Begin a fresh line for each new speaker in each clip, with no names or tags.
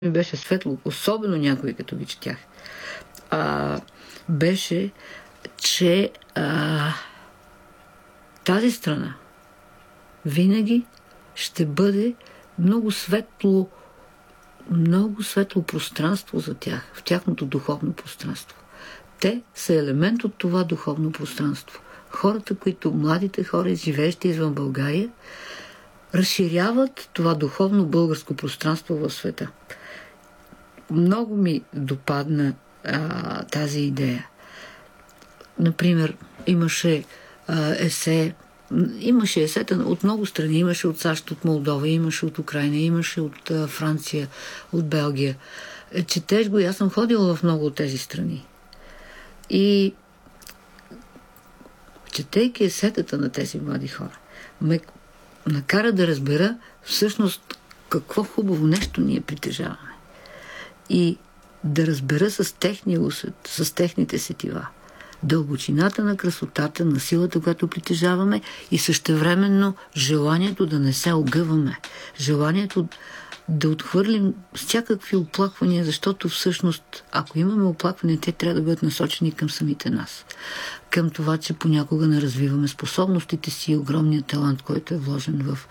ми беше светло, особено някой като ги четях, беше, че тази страна винаги ще бъде много светло пространство за тях, в тяхното духовно пространство. Те са елемент от това духовно пространство. Хората, младите хора, живеещи извън България, разширяват това духовно българско пространство в света. Много ми допадна тази идея. Например, имаше есета от много страни. Имаше от САЩ, от Молдова, имаше от Украйна, имаше от Франция, от Белгия. Четеш го и аз съм ходила в много от тези страни. И четейки есетата на тези млади хора, ме накара да разбера всъщност какво хубаво нещо ние притежаваме. И да разбера с техния усет, с техните сетива, дълбочината на красотата, на силата, която притежаваме и същевременно желанието да не се огъваме. Желанието да отхвърлим всякакви оплаквания, защото всъщност, ако имаме оплаквания, те трябва да бъдат насочени към самите нас. Към това, че понякога не развиваме способностите си и огромния талант, който е вложен в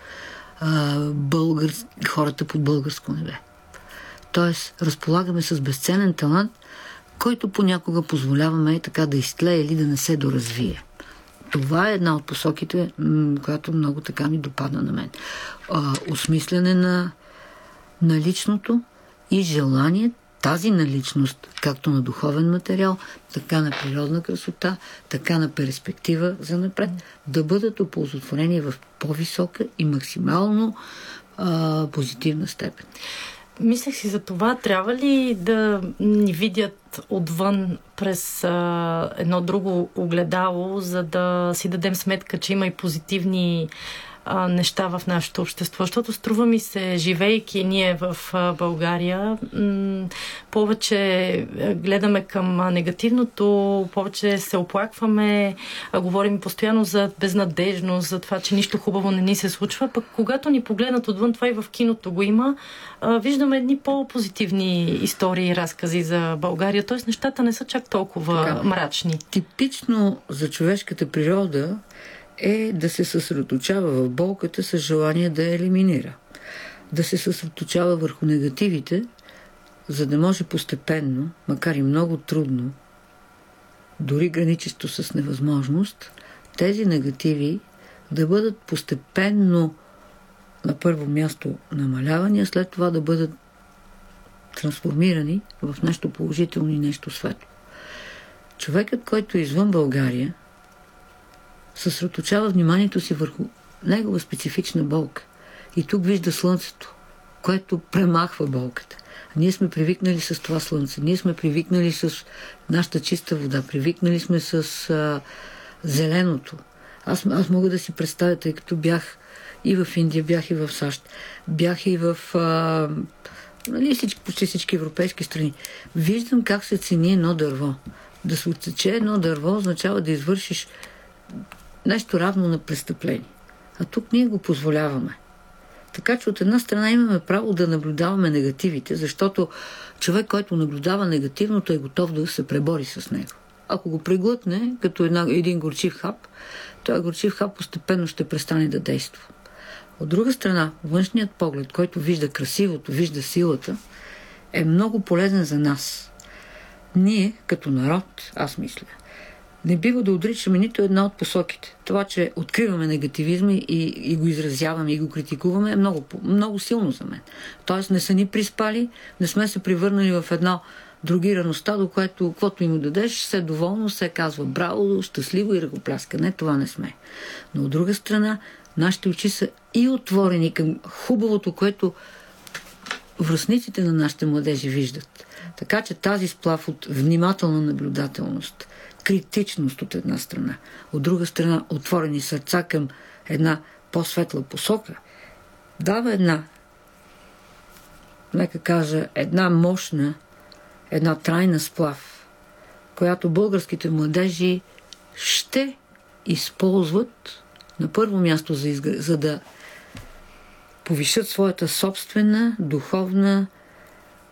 хората под българско небе. Тоест, разполагаме с безценен талант, който понякога позволяваме така да изтлее или да не се доразвие. Това е една от посоките, която много така ми допадна на мен. Осмислене на личното и желание тази наличност, както на духовен материал, така на природна красота, така на перспектива за напред, да бъдат оползотворени в по-висока и максимално позитивна степен.
Мислех си за това, трябва ли да ни видят отвън през едно друго огледало, за да си дадем сметка, че има и позитивни неща в нашето общество, защото струва ми се, живейки ние в България, повече гледаме към негативното, повече се оплакваме, говорим постоянно за безнадежност, за това, че нищо хубаво не ни се случва, пък когато ни погледнат отвън, това и в киното го има, виждаме едни по-позитивни истории и разкази за България, т.е. нещата не са чак толкова мрачни.
Типично за човешката природа е да се съсредоточава в болката с желание да я елиминира. Да се съсредоточава върху негативите, за да може постепенно, макар и много трудно, дори граничещо с невъзможност, тези негативи да бъдат постепенно на първо място намалявани, а след това да бъдат трансформирани в нещо положително и нещо светло. Човекът, който е извън България, съсредоточава вниманието си върху негова специфична болка. И тук вижда слънцето, което премахва болката. Ние сме привикнали с това слънце. Ние сме привикнали с нашата чиста вода. Привикнали сме с зеленото. Аз мога да си представя, тъй като бях и в Индия, бях и в САЩ, бях и в почти всички европейски страни. Виждам как се цени едно дърво. Да се отсече едно дърво означава да извършиш нещо равно на престъпление. А тук ние го позволяваме. Така че от една страна имаме право да наблюдаваме негативите, защото човек, който наблюдава негативното, е готов да се пребори с него. Ако го преглътне като един горчив хап, този горчив хап постепенно ще престане да действа. От друга страна, външният поглед, който вижда красивото, вижда силата, е много полезен за нас. Ние, като народ, аз мисля, не бива да отричаме нито една от посоките. Това, че откриваме негативизма и го изразяваме и го критикуваме, е много, много силно за мен. Тоест не са ни приспали, не сме се превърнали в едно другирано стадо, което, каквото им дадеш, се доволно, се казва браво, щастливо и ръкопляска. Не, това не сме. Но от друга страна, нашите очи са и отворени към хубавото, което връстниците на нашите младежи виждат. Така че тази сплав от внимателна наблюдателност, критичност от една страна, от друга страна отворени сърца към една по-светла посока, дава една мощна, една трайна сплав, която българските младежи ще използват на първо място за да повишат своята собствена духовна